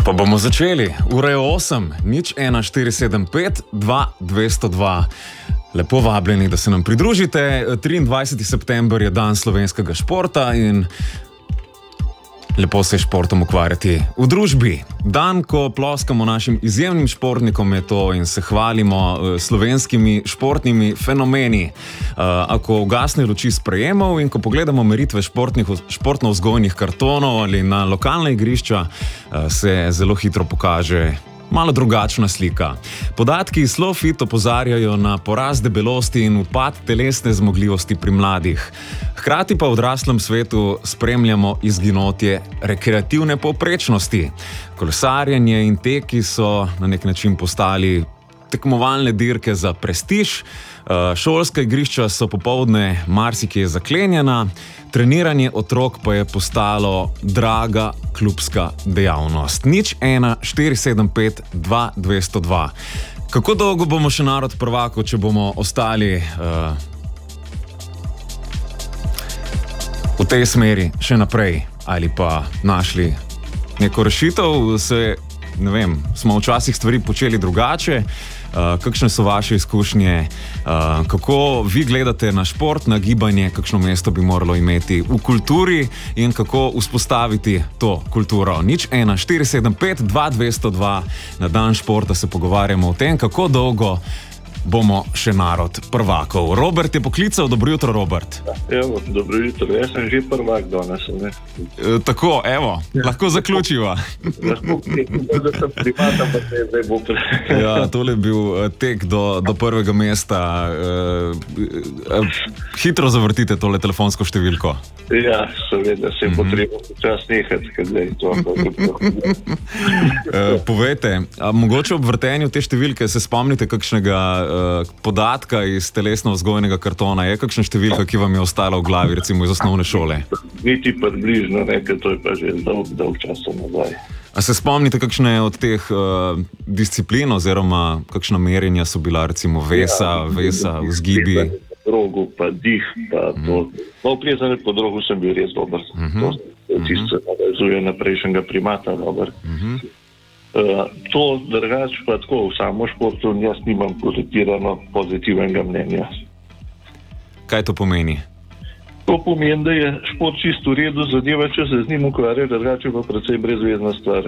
Pa bomo začeli. Ura je 8, 01475 2202. Lepo vabljeni, da se nam pridružite. 23. september je dan slovenskega športa in lepo se je športom ukvarjati v družbi. Dan, ko ploskamo našim izjemnim športnikom je to in se hvalimo slovenskimi športnimi fenomeni. Ako ugasne luči sprejemov in ko pogledamo meritve športno-vzgojnih kartonov ali na lokalna igrišča, se zelo hitro pokaže malo drugačna slika. Podatki iz SLOfit opozarjajo na porast debelosti in upad telesne zmogljivosti pri mladih. Hkrati pa v odraslem svetu spremljamo izginotje rekreativne povprečnosti. Kolesarjenje in teki so na nek način postali tekmovalne dirke za prestiž, šolska igrišča so popoldne marsikje zaklenjena, treniranje otrok pa je postalo draga klubska dejavnost. 01475 2202. Kako dolgo bomo še narod prvakov, če bomo ostali v tej smeri še naprej ali pa našli neko rešitev? Ne vem, smo včasih stvari počeli drugače. Kakšne so vaše izkušnje? Kako vi gledate na šport, na gibanje? Kakšno mesto bi moralo imeti v kulturi in kako vzpostaviti to kulturo? 01475 2202. Na dan športa se pogovarjamo o tem, kako dolgo bomo še narod prvakov. Robert je poklical. Dobro jutro, Robert. Evo, dobro jutro. Jaz sem že prvak danes. Tako, evo, lahko zaključiva. Lahko, da sem primata, pa se zdaj bo Ja, tole je bil tek do prvega mesta. Hitro zavrtite tole telefonsko številko. Ja, seveda se je potrebno počas nehati, ker zdaj to. Povejte, mogoče ob vrtenju te številke se spomnite kakšnega podatka iz telesno-vzgojnega kartona? Je kakšna številka, ki vam je ostala v glavi, recimo iz osnovne šole? Niti približno, ker to je pa že dolg časa nazaj. A se spomnite, kakšne od teh disciplin oziroma kakšna merjenja so bila, recimo vesa, vzgibi? Drogu, pa dih, pa to. No, plezanje po drogu sem bil res dober. To se navezuje na prejšnjega primata dober. To drugač pa tako v samo športu jaz nimam pozitirano pozitivnega mnenja. Kaj to pomeni? To pomeni, da je šport čisto v redu, zadeva, če se z njim ukvarja, drugače pa predvsem brezvezna stvar.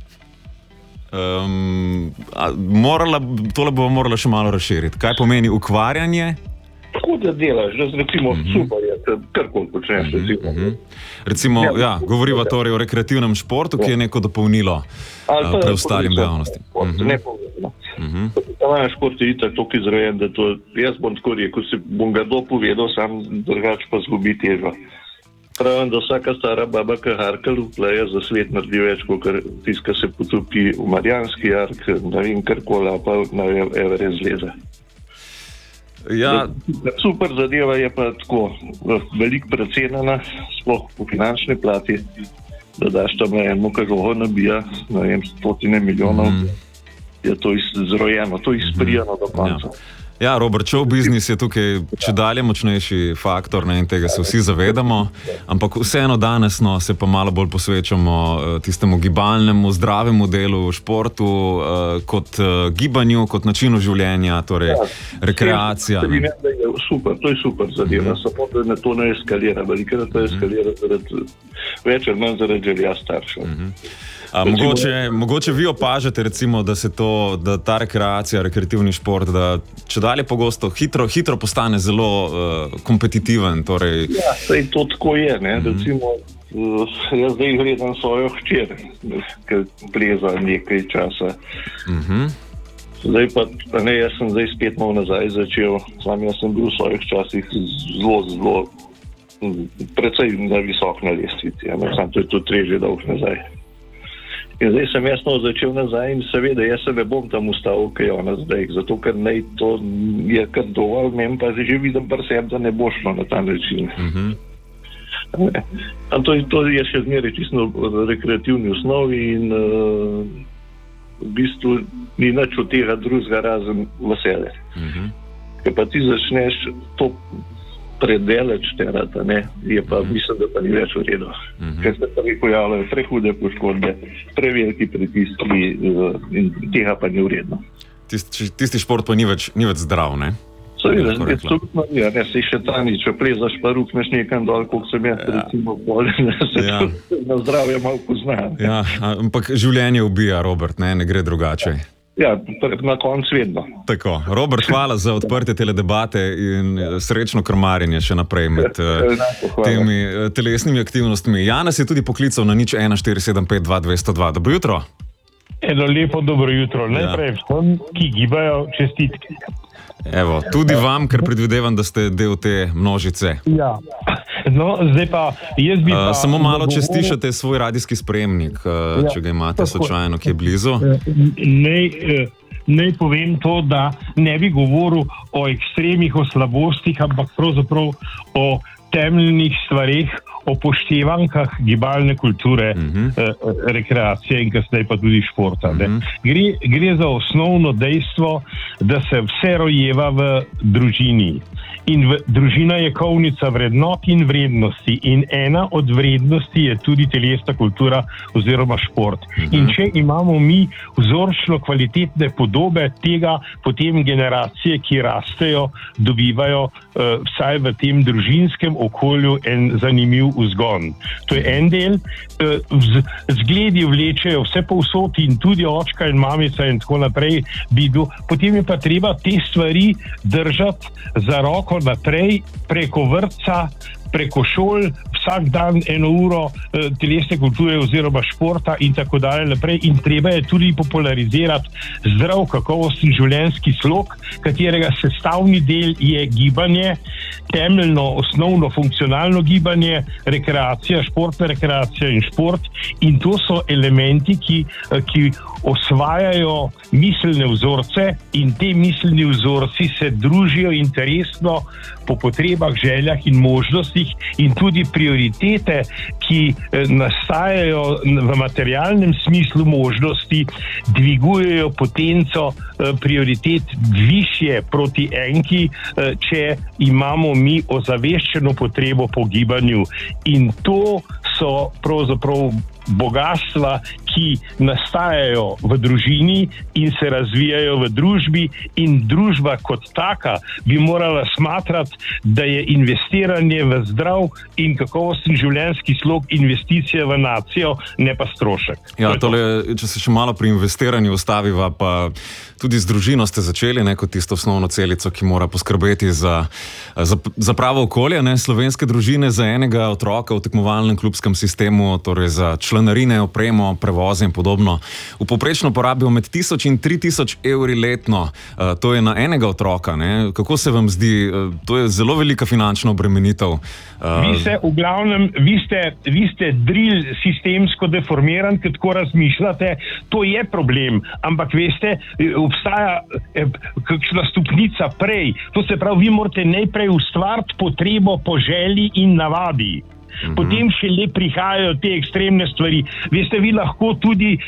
Tole bomo morala še malo razširiti. Kaj pomeni ukvarjanje? Tako da delaš, da recimo super je, karkoli počneš. Recimo, ja, govoriva torej o rekreativnem športu, ki je neko dopolnilo preostalim dejavnostim. Ne povedno. Šport je itak toliko izrajen, da to, jaz bom tako rekel, si bom ga dopovedal, sam drugač pa zgubi težo. Pravim, da vsaka stara baba, ki harkal vpleje za svet naredi več, kot tiska se potopi v Marijanski jark, ne vem karkola, pa na Everest zleze. Ja. Super zadeva je pa tako veliko precenjena, sploh po finančni plati, da daš tam enemu, ki žogo nabija, ne vem, stotine milijonov, je to izrojeno, to izprijano do konca. Ja, Robert, show business je tukaj čedalje močnejši faktor, in tega se vsi zavedamo, ampak vseeno danes se pa malo bolj posvečamo tistemu gibalnemu, zdravemu delu v športu, kot gibanju, kot načinu življenja, torej rekreacija. Super, to je super zadeva, samo da to ne eskalira, velikrat to eskalira več ali manj zaradi želja staršev. Mogoče vi opažate, recimo, da ta rekreacija, rekreativni šport, da čedalje pogosto hitro postane zelo kompetitiven. Torej... Ja, sej to tako je, ne. Recimo, jaz zdaj gledam svojo hčer, ki pleza nekaj časa. Zdaj pa, jaz sem zdaj spet malo nazaj začel, sam jaz sem bil v svojih časih zelo, precej na visok na lestvici, sam to je tudi reže dolg nazaj. In zdaj sem jasno začel nazaj in seveda jaz se ne bom tam ustavil, kaj je ona zdaj, zato ker to je kar dovolj, meni pa že vidim pri sebi, da ne bo šlo na ta način. To je še zmeraj čisto rekreativni osnovi in v bistvu ni nič od tega drugega razen veselje. Ker pa ti začneš to predaleč terata, ne, je pa mislim, da pa ni več v redu. Ker se pa pojavljajo prehude poškodbe, preveliki pritiski in tega pa ni vredno. Tisti šport pa ni več zdrav, ne? Seveda, se še ta nič, če plezaš pa rukneš nekam dol, koliko sem jaz recimo bolj, se na zdravje malo pozna. Ja, ampak življenje ubija, Robert, ne gre drugače. Ja, na koncu vedno. Tako, Robert, hvala za odprtje tele debate in srečno krmarjenje še naprej med temi telesnimi aktivnostmi. Janez je tudi poklical na 014752202. Dobro jutro. Eno lepo dobro jutro. Najprej vsem, ki gibajo, čestitke. Evo, tudi vam, ker predvidevam, da ste del te množice. Ja, no, zdaj pa jaz bi pa... Samo malo, če stišate svoj radijski sprejemnik, če ga imate slučajno, ki je blizu. Naj povem to, da ne bi govoril o ekstremih, o slabostih, ampak pravzaprav o temeljnih stvareh, o poštevankah gibalne kulture, rekreacije in kasneje pa tudi športa. Gre za osnovno dejstvo, da se vse rojeva v družini. In družina je kovnica vrednot in vrednosti. In ena od vrednosti je tudi telesna kultura oziroma šport. In če imamo mi vzorčno kvalitetne podobe tega, potem generacije, ki rastejo, dobivajo vsaj v tem družinskem okolju en zanimiv vzgon. To je en del. Zgledi vlečejo vse povsod in tudi očka in mamica in tako naprej. Potem je pa treba te stvari držati za roko naprej, preko vrtca, preko šol, vsak dan 1 uro telesne kulture oziroma športa in tako dalje naprej. In treba je tudi popularizirati zdrav, kakovosten življenjski slog, katerega sestavni del je gibanje, temeljno, osnovno, funkcionalno gibanje, rekreacija, športna rekreacija in šport. In to so elementi, ki osvajajo miselne vzorce in te miselni vzorci se družijo interesno po potrebah, željah in možnostih in tudi prioritete, ki nastajajo v materialnem smislu možnosti, dvigujejo potenco prioritet višje proti enki, če imamo mi ozaveščeno potrebo po gibanju. In to so pravzaprav bogatstva, ki nastajajo v družini in se razvijajo v družbi, in družba kot taka bi morala smatrati, da je investiranje v zdrav in kakovosten življenjski slog investicija v nacijo, ne pa strošek. Ja, če se še malo pri investiranju ustaviva, pa tudi z družino ste začeli, kot tisto osnovno celico, ki mora poskrbeti za pravo okolje. Slovenske družine za enega otroka v tekmovalnem klubskem sistemu, torej za članarine, opremo, prevoze in podobno, v povprečno porabijo med 1000 in 3000 evri letno. To je na enega otroka. Kako se vam zdi? To je zelo velika finančna obremenitev. Vi ste drill sistemsko deformiran, ker tako razmišljate. To je problem, ampak veste, obstaja kakšna stopnica prej. To se pravi, vi morate najprej ustvariti potrebo po želji in navadi. Potem šele prihajajo te ekstremne stvari. Veste, vi lahko tudi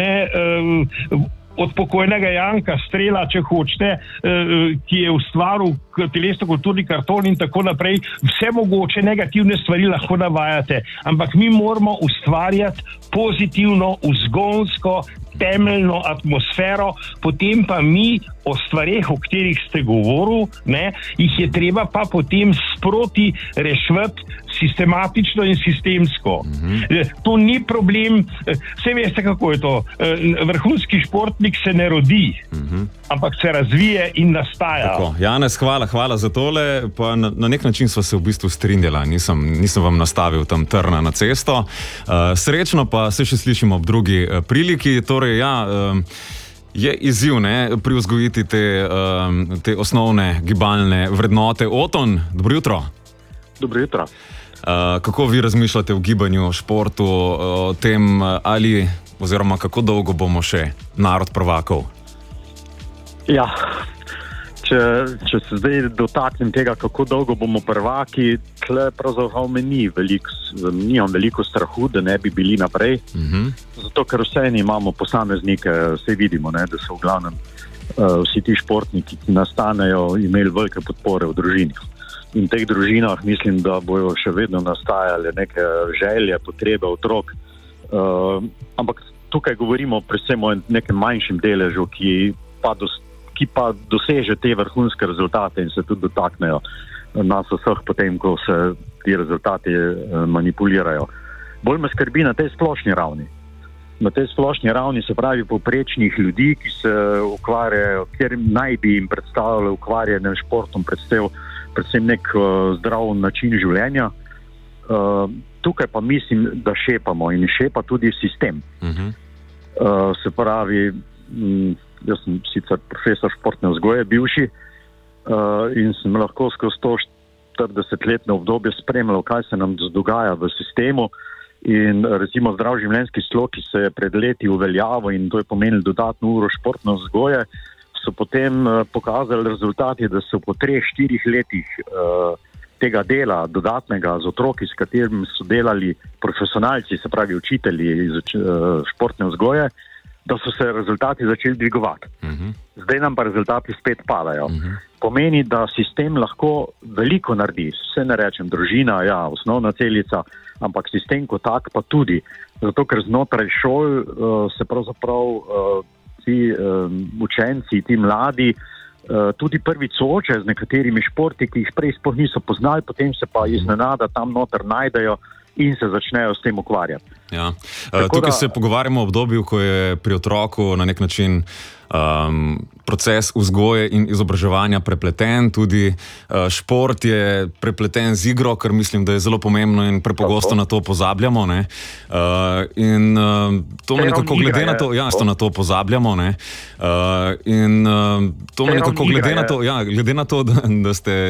od pokojnega Janka Strela, če hočete, ki je ustvaril telesno-kulturni karton in tako naprej, vse mogoče negativne stvari lahko navajate, ampak mi moramo ustvarjati pozitivno, vzgonsko, temeljno atmosfero, potem pa mi o stvareh, o katerih ste govorili, jih je treba pa potem sproti reševati sistematično in sistemsko. To ni problem, saj veste, kako je to. Vrhunski športnik se ne rodi, ampak se razvije in nastaja. Tako, Janez, hvala za tole. Pa na nek način sva se v bistvu strinjala. Nisem vam nastavil tam trna na cesto. Srečno pa se še slišimo ob drugi priliki. Torej, je izziv privzgojiti te osnovne gibalne vrednote. Oton, dobro jutro. Dobro jutro. Kako vi razmišljate o gibanju, športu, o tem oziroma kako dolgo bomo še narod prvakov? Ja, če se zdaj dotaknem tega, kako dolgo bomo prvaki, tle pravzaprav me nimam veliko strahu, da ne bi bili naprej. Zato, ker vseeno imamo posameznike, vse vidimo, da so v glavnem vsi ti športniki, ki nastanejo, imeli velike podpore v družini. in teh družinah mislim, da bojo še vedno nastajale neke želje, potrebe otrok. Ampak tukaj govorimo predvsem o nekem manjšem deležu, ki pa doseže te vrhunske rezultate in se tudi dotaknejo nas vseh potem, ko se ti rezultati manipulirajo. Bolj me skrbi na tej splošni ravni. Na tej splošni ravni, se pravi povprečnih ljudi, ki se ukvarjajo, kjer naj bi jim predstavljalo ukvarjanje s športom, predvsem nek zdrav način življenja. Tukaj pa mislim, da šepamo in šepa tudi sistem. Se pravi, jaz sem sicer profesor športne vzgoje, bivši, in sem lahko skozi to 40-letno obdobje spremljal, kaj se nam dogaja v sistemu. In recimo zdrav življenjski slog, ki se je pred leti uveljavil in to je pomenilo dodatno uro športne vzgoje, so potem pokazali rezultati, da so po 3-4 letih tega dela dodatnega z otroki, s katerimi so delali profesionalci, se pravi učitelji iz športne vzgoje, da so se rezultati začeli dvigovati. Zdaj nam pa rezultati spet padajo. Pomeni, da sistem lahko veliko naredi. Vse ne rečem, družina, ja, osnovna celica, ampak sistem kot tak pa tudi. Zato, ker znotraj šol se pravzaprav ti učenci, ti mladi tudi prvič soočajo z nekaterimi športi, ki jih prej sploh niso poznali, potem se pa iznenada tam noter najdejo in se začnejo s tem ukvarjati. Ja. Tukaj se pogovarjamo o obdobju, ko je pri otroku na nek način proces vzgoje in izobraževanja prepleten, tudi šport je prepleten z igro, kar mislim, da je zelo pomembno in prepogosto na to pozabljamo. In to me nekako glede na to, jasno na to pozabljamo. In to me nekako glede na to, da ste